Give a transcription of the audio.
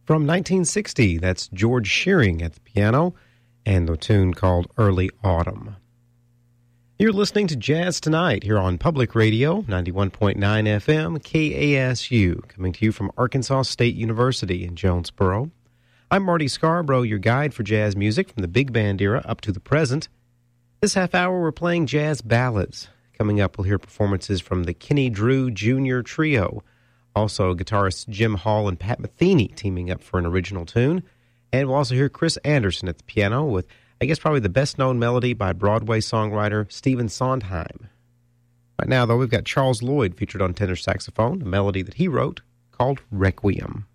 From 1960, that's George Shearing at the piano, and the tune called Early Autumn. You're listening to Jazz Tonight here on Public Radio, 91.9 FM, KASU, coming to you from Arkansas State University in Jonesboro. I'm Marty Scarborough, your guide for jazz music from the big band era up to the present. This half hour, we're playing jazz ballads. Coming up, we'll hear performances from the Kenny Drew Jr. Trio. Also, guitarists Jim Hall and Pat Metheny teaming up for an original tune. And we'll also hear Chris Anderson at the piano with, I guess, probably the best-known melody by Broadway songwriter Stephen Sondheim. Right now, though, we've got Charles Lloyd featured on tenor saxophone, a melody that he wrote called Requiem.